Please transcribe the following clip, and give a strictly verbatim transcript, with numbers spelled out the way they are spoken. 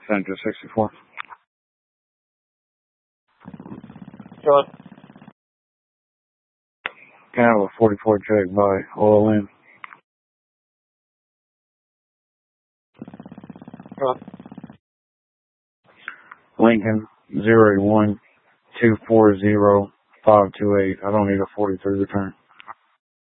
Center sixty-four. John. Can I have a forty-four check by oil in? John. Lincoln zero one two four zero five two eight. I don't need a forty-three return.